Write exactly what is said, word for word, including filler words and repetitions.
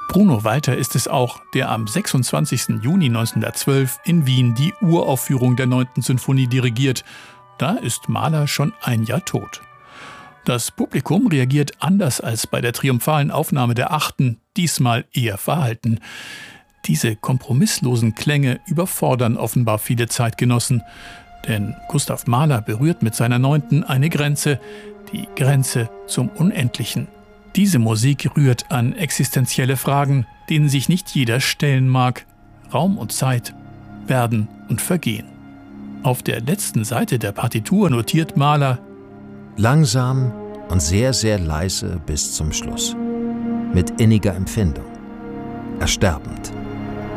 Bruno Walter ist es auch, der am sechsundzwanzigsten Juni neunzehnhundertzwölf in Wien die Uraufführung der neunten Sinfonie dirigiert. Da ist Mahler schon ein Jahr tot. Das Publikum reagiert anders als bei der triumphalen Aufnahme der achten, diesmal eher verhalten. Diese kompromisslosen Klänge überfordern offenbar viele Zeitgenossen. Denn Gustav Mahler berührt mit seiner neunten eine Grenze, die Grenze zum Unendlichen. Diese Musik rührt an existenzielle Fragen, denen sich nicht jeder stellen mag. Raum und Zeit werden und vergehen. Auf der letzten Seite der Partitur notiert Mahler: Langsam und sehr, sehr leise bis zum Schluss. Mit inniger Empfindung. Ersterbend.